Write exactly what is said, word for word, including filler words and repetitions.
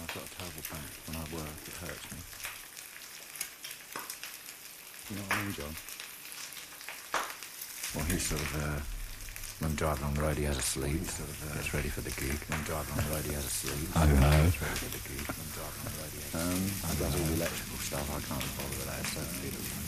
I've got a terrible back. When I work, it hurts me. You know what I mean, John? Well, he's sort of, uh, when driving on the road, he has a sleep. He sort of uh, gets ready for the gig. When driving on the road, he has a sleep. Oh, no. Gets ready for the gig. When driving on the road, he has a sleep. Um, he does all the electrical stuff. I can't bother with that. It's so fiddly.